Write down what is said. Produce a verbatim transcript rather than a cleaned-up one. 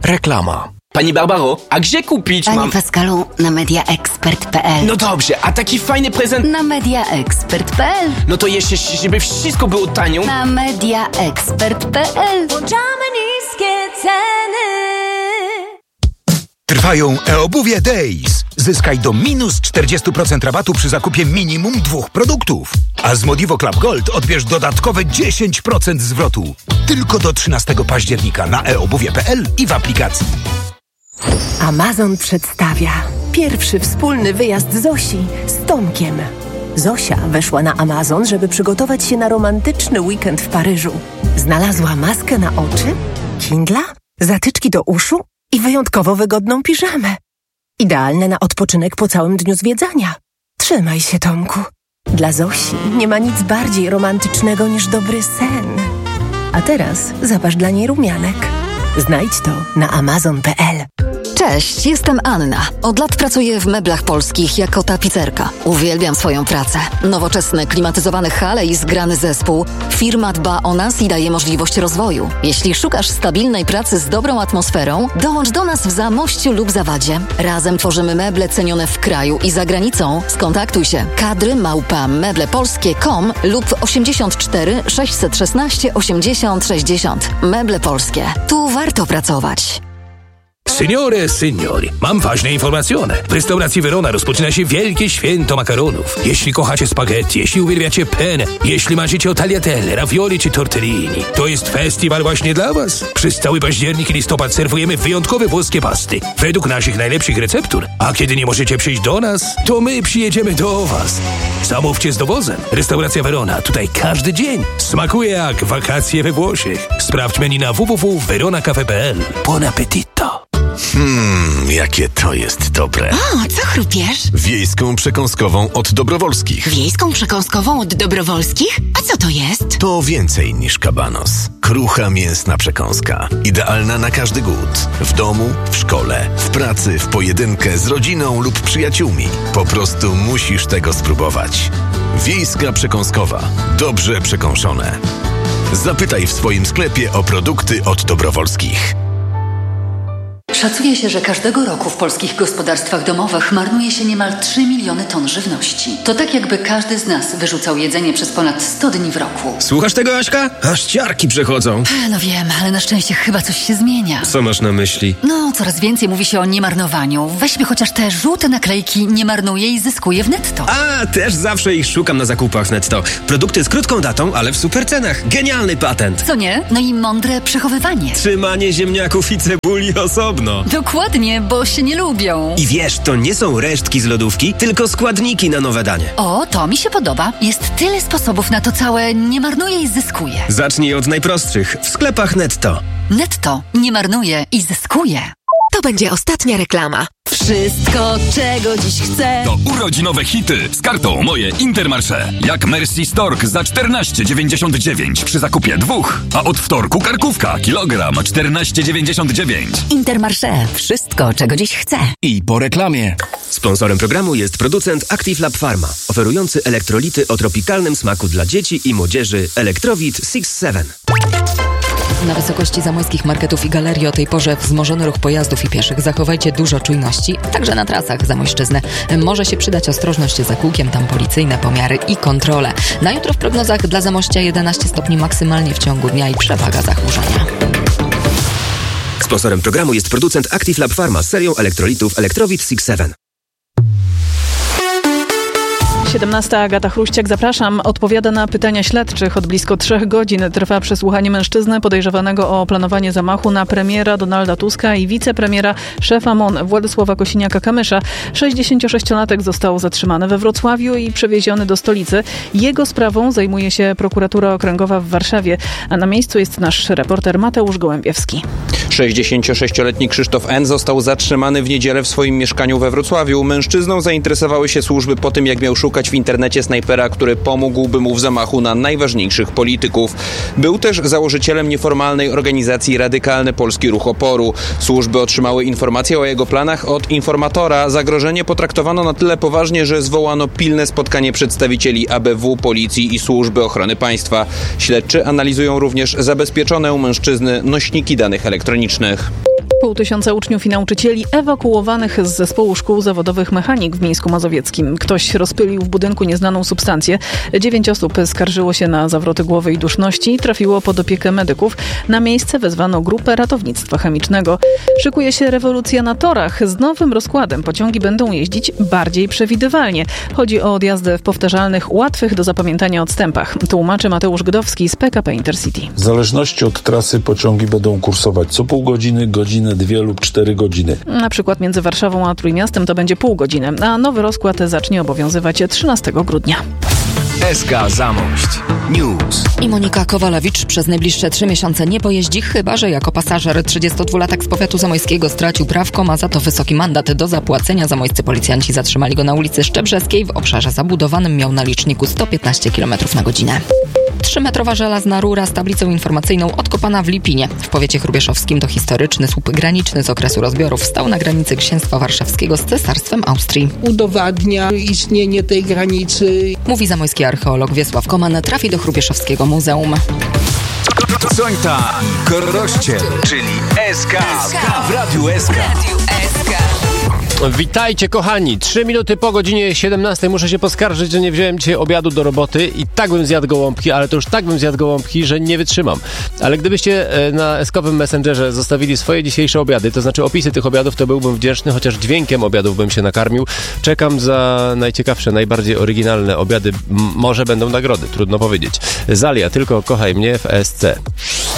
Reklama. Pani Barbaro, a gdzie kupić Panie mam... Pascalu, na mediaexpert kropka pe el. No dobrze, a taki fajny prezent... Na mediaexpert kropka pe el. No to jeszcze, żeby wszystko było tanio... Na mediaexpert kropka pe el. Włączamy niskie ceny. Trwają e-obuwie Days. Zyskaj do minus czterdzieści procent rabatu przy zakupie minimum dwóch produktów. A z Modivo Club Gold odbierz dodatkowe dziesięć procent zwrotu. Tylko do trzynastego października na e obuwie kropka pe el i w aplikacji. Amazon przedstawia pierwszy wspólny wyjazd Zosi z Tomkiem. Zosia weszła na Amazon, żeby przygotować się na romantyczny weekend w Paryżu. Znalazła maskę na oczy, Kindla, zatyczki do uszu i wyjątkowo wygodną piżamę. Idealne na odpoczynek po całym dniu zwiedzania. Trzymaj się, Tomku. Dla Zosi nie ma nic bardziej romantycznego niż dobry sen. A teraz zapasz dla niej rumianek. Znajdź to na amazon kropka pe el. Cześć, jestem Anna. Od lat pracuję w meblach polskich jako tapicerka. Uwielbiam swoją pracę. Nowoczesne, klimatyzowane hale i zgrany zespół. Firma dba o nas i daje możliwość rozwoju. Jeśli szukasz stabilnej pracy z dobrą atmosferą, dołącz do nas w Zamościu lub Zawadzie. Razem tworzymy meble cenione w kraju i za granicą. Skontaktuj się. Kadry małpa meblepolskie kropka com lub osiemdziesiąt cztery sześćset szesnaście osiemdziesiąt sześćdziesiąt. Meble polskie. Tu warto pracować. Signore e signori, mam ważne informacje. W restauracji Verona rozpoczyna się wielkie święto makaronów. Jeśli kochacie spaghetti, jeśli uwielbiacie penne, jeśli marzycie o tagliatelle, ravioli czy tortellini, to jest festiwal właśnie dla was. Przez cały październik i listopad serwujemy wyjątkowe włoskie pasty, według naszych najlepszych receptur. A kiedy nie możecie przyjść do nas, to my przyjedziemy do was. Zamówcie z dowozem. Restauracja Verona, tutaj każdy dzień smakuje jak wakacje we Włoszech. Sprawdź menu na w w w kropka verona cafe kropka pe el. Buon appetito! Mmm, jakie to jest dobre. O, co chrupiesz? Wiejską przekąskową od Dobrowolskich. Wiejską przekąskową od Dobrowolskich? A co to jest? To więcej niż kabanos. Krucha mięsna przekąska. Idealna na każdy głód. W domu, w szkole, w pracy, w pojedynkę, z rodziną lub przyjaciółmi. Po prostu musisz tego spróbować. Wiejska przekąskowa. Dobrze przekąszone. Zapytaj w swoim sklepie o produkty od Dobrowolskich. Szacuje się, że każdego roku w polskich gospodarstwach domowych marnuje się niemal trzy miliony ton żywności. To tak, jakby każdy z nas wyrzucał jedzenie przez ponad sto dni w roku. Słuchasz tego, Aśka? Aż ciarki przechodzą. No wiem, ale na szczęście chyba coś się zmienia. Co masz na myśli? No, coraz więcej mówi się o niemarnowaniu. Weźmy chociaż te żółte naklejki "nie marnuje i zyskuje" w netto. A, też zawsze ich szukam na zakupach w netto. Produkty z krótką datą, ale w super cenach. Genialny patent. Co nie? No i mądre przechowywanie. Trzymanie ziemniaków i cebuli osobno. Dokładnie, bo się nie lubią. I wiesz, to nie są resztki z lodówki, tylko składniki na nowe danie. O, to mi się podoba. Jest tyle sposobów na to całe "nie marnuje i zyskuje". Zacznij od najprostszych. W sklepach netto. Netto nie marnuje i zyskuje. To będzie ostatnia reklama. Wszystko, czego dziś chcę. To urodzinowe hity z kartą Moje Intermarché. Jak Mercy Stork za czternaście dziewięćdziesiąt dziewięć przy zakupie dwóch, a od wtorku karkówka kilogram czternaście dziewięćdziesiąt dziewięć. Intermarché. Wszystko, czego dziś chcę. I po reklamie. Sponsorem programu jest producent Active Lab Pharma, oferujący elektrolity o tropikalnym smaku dla dzieci i młodzieży Electrowit six seven. Na wysokości zamojskich marketów i galerii o tej porze wzmożony ruch pojazdów i pieszych. Zachowajcie dużo czujności, także na trasach Zamojszczyzny. Może się przydać ostrożność za kółkiem, tam policyjne pomiary i kontrole. Na jutro w prognozach dla Zamościa jedenaście stopni maksymalnie w ciągu dnia i przewaga zachmurzenia. Sponsorem programu jest producent Active Lab Pharma z serią elektrolitów Electrowit six seven. siedemnasta Agata Chruściak, zapraszam. Odpowiada na pytania śledczych. Od blisko trzech godzin trwa przesłuchanie mężczyzny podejrzewanego o planowanie zamachu na premiera Donalda Tuska i wicepremiera szefa M O N Władysława Kosiniaka-Kamysza. sześćdziesięciosześciolatek został zatrzymany we Wrocławiu i przewieziony do stolicy. Jego sprawą zajmuje się prokuratura okręgowa w Warszawie, a na miejscu jest nasz reporter Mateusz Gołębiewski. sześćdziesięciosześcioletni Krzysztof N. został zatrzymany w niedzielę w swoim mieszkaniu we Wrocławiu. Mężczyzną zainteresowały się służby po tym, jak miał szukać w internecie snajpera, który pomógłby mu w zamachu na najważniejszych polityków. Był też założycielem nieformalnej organizacji Radykalny Polski Ruch Oporu. Służby otrzymały informacje o jego planach od informatora. Zagrożenie potraktowano na tyle poważnie, że zwołano pilne spotkanie przedstawicieli A B W, policji i służby ochrony państwa. Śledczy analizują również zabezpieczone u mężczyzny nośniki danych elektronicznych. Pół tysiąca uczniów i nauczycieli ewakuowanych z zespołu szkół zawodowych Mechanik w Mińsku Mazowieckim. Ktoś rozpylił w budynku nieznaną substancję. Dziewięć osób skarżyło się na zawroty głowy i duszności i trafiło pod opiekę medyków. Na miejsce wezwano grupę ratownictwa chemicznego. Szykuje się rewolucja na torach. Z nowym rozkładem pociągi będą jeździć bardziej przewidywalnie. Chodzi o odjazdy w powtarzalnych, łatwych do zapamiętania odstępach. Tłumaczy Mateusz Gdowski z P K P Intercity. W zależności od trasy pociągi będą kursować co pół godziny, godzinę, dwie lub cztery godziny. Na przykład między Warszawą a Trójmiastem to będzie pół godziny, a nowy rozkład zacznie obowiązywać trzynastego grudnia. S K Zamość News. I Monika Kowalewicz przez najbliższe trzy miesiące nie pojeździ, chyba że jako pasażer. trzydziestodwulatek z powiatu zamojskiego stracił prawko, ma za to wysoki mandat do zapłacenia. Zamojscy policjanci zatrzymali go na ulicy Szczebrzeskiej. W obszarze zabudowanym miał na liczniku sto piętnaście kilometrów na godzinę. Trzymetrowa żelazna rura z tablicą informacyjną odkopana w Lipinie. W powiecie hrubieszowskim to historyczny słup graniczny z okresu rozbiorów. Stał na granicy Księstwa Warszawskiego z Cesarstwem Austrii. Udowadnia istnienie tej granicy. Mówi zamojski archeolog Wiesław Koman. Trafi do Hrubieszowskiego Muzeum. Sońta i Korościel, czyli S K w Radiu S K. Witajcie kochani, trzy minuty po godzinie siedemnastej muszę się poskarżyć, że nie wziąłem dzisiaj obiadu do roboty i tak bym zjadł gołąbki, ale to już tak bym zjadł gołąbki, że nie wytrzymam. Ale gdybyście na eskowym Messengerze zostawili swoje dzisiejsze obiady, to znaczy opisy tych obiadów, to byłbym wdzięczny, chociaż dźwiękiem obiadów bym się nakarmił. Czekam za najciekawsze, najbardziej oryginalne obiady. M- może będą nagrody, trudno powiedzieć. Zalia, tylko kochaj mnie w S C.